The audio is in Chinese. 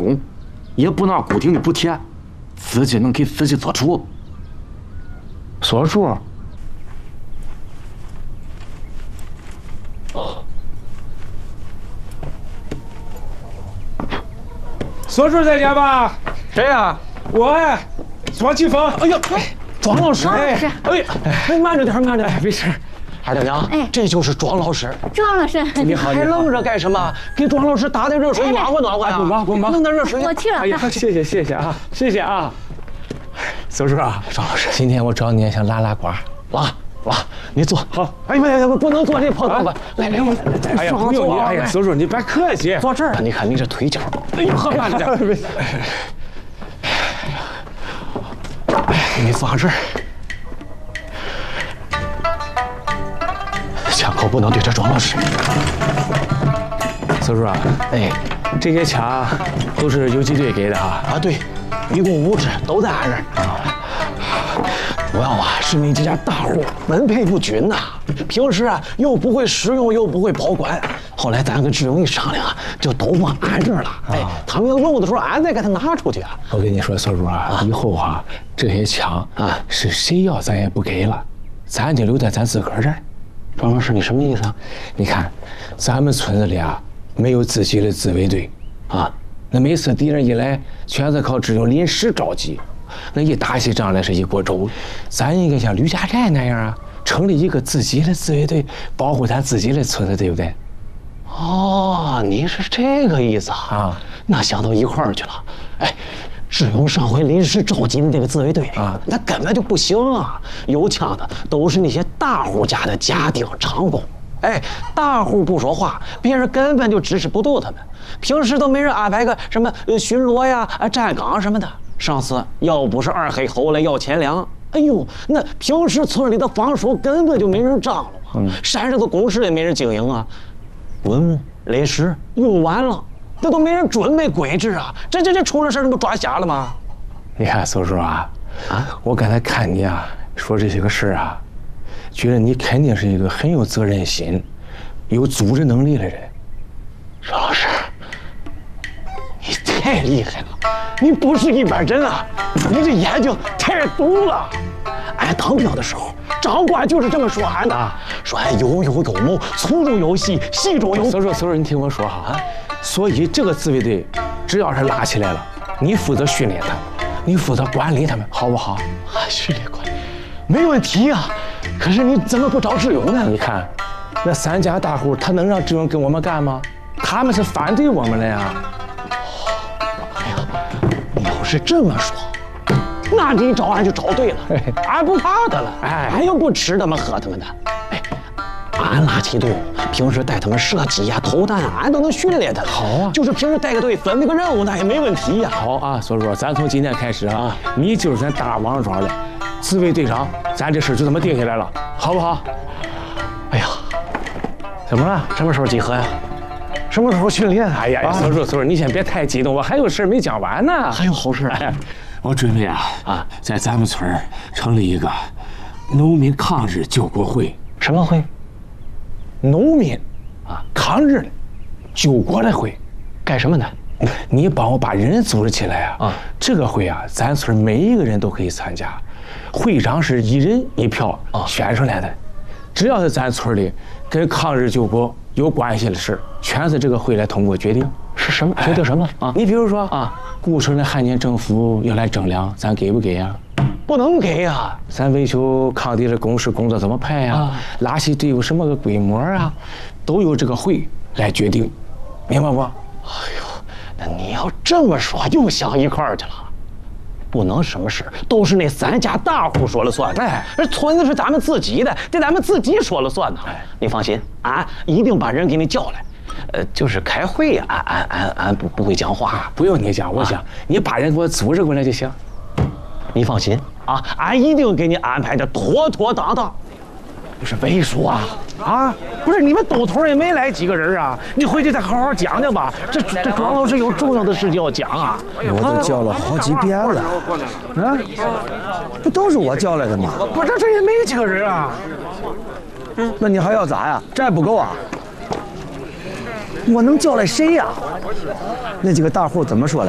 工，也不拿固定的补贴，自己能给自己做主。 做主？ 所主在家吧？ 谁呀？ 我呀，庄启峰。 哎呦，庄老师！ 哎，慢着点，慢着点，没事。 二大娘，这就是庄老师。 庄老师， 你好， 还愣着干什么？给庄老师打点热水，暖和暖和呀！ 不忙， 弄点热水。 我去了。 哎呀，谢谢啊，谢谢啊。所主啊， 庄老师，今天我找你想拉呱，拉，你坐。 好。 哎呀，不能坐这破凳子。来， 哎呀，不用你，哎呀，所主你别客气。 坐这儿。你看你这腿脚， 哎呦，慢着点。 你坐这儿。枪口不能对着庄老师。 所主啊，这些枪都是游击队给的啊。 啊，对，一共5支，都在俺这儿。主要啊是你这家大户分配不均呐，平时啊又不会使用，又不会保管。后来咱跟志勇一商量啊，就都往俺这儿了。他们要用的时候，俺再给他拿出去啊。 我跟你说，所主啊，以后啊这些枪啊是谁要咱也不给了，咱就留在咱自个儿这儿。 庄老师，你什么意思啊？ 你看，咱们村子里啊没有自己的自卫队啊，那每次敌人一来，全是靠志勇临时召集。那一打起仗来是一锅粥，咱应该像吕家寨那样啊，成立一个自己的自卫队，保护咱自己的村子，对不对？ 哦，你是这个意思啊？那想到一块儿去了。志勇上回临时召集的那个自卫队啊，那根本就不行啊！有枪的都是那些大户家的家丁长工。大户不说话，别人根本就指使不动他们。平时都没人安排个什么巡逻呀、站岗什么的。上次要不是二黑猴来要钱粮，哎呦，那平时村里的防守根本就没人张罗，山上的工事也没人经营啊，文物累石用完了，那都没人准备规制啊，这出了事，那不抓瞎了吗？ 你看所主啊，我刚才看你啊说这些个事啊，觉得你肯定是一个很有责任心、有组织能力的人。 邵老师，你太厉害了，你不是一般人啊，你这眼睛太毒了。俺当兵的时候，长官就是这么说俺的，说俺有勇有谋，粗中有细，细中有。 所主，你听我说哈，所以这个自卫队只要是拉起来了，你负责训练他们，你负责管理他们，好不好？ 训练管理没问题啊，可是你怎么不找志勇呢？ 你看，那3家大户他能让志勇跟我们干吗？他们是反对我们的呀。 你要是这么说，那你找俺就找对了，俺不怕他了，俺又不吃他们喝他们的，俺拉起队伍，平时带他们射击呀、投弹啊，俺都能训练他。 好啊， 就是平时带个队分配个任务，那也没问题呀。 好啊，所以说咱从今天开始啊，你就是咱大王庄的自卫队长，咱这事就这么定下来了，好不好？ 哎呀，怎么了？什么时候集合呀？什么时候训练？ 哎呀，所以说你先别太激动，我还有事没讲完呢。 还有好事？ 我准备在咱们村成立一个农民抗日救国会。 什么会？ 农民抗日的救国的会。 干什么的？ 你帮我把人组织起来这个会咱村每一个人都可以参加，会长是1人1票选出来的，只要是咱村里跟抗日救国有关系的事，全是这个会来通过决定。 是什么？决定什么你比如说顾城的汉奸政府要来征粮，咱给不给呀？ 不能给呀！ 咱维修抗敌的工事工作怎么派呀？拉起队伍什么个规模啊，都由这个会来决定，明白不？ 哎呦，那你要这么说，又想一块儿去了。不能什么事都是那3家大户说了算。这村子是咱们自己的，得咱们自己说了算呢。你放心，俺一定把人给你叫来。就是开会呀，俺不会讲话， 不用你讲，我讲，你把人给我组织过来就行。 你放心俺一定给你安排的妥妥当当。 不是魏叔不是你们都头也没来几个人啊，你回去再好好讲讲吧。这庄老师有重要的事情要讲啊。 我都叫了好几遍了，不都是我叫来的吗？ 不是，这也没几个人啊。 那你还要咋呀？这还不够啊？我能叫来谁呀？那几个大户怎么说来？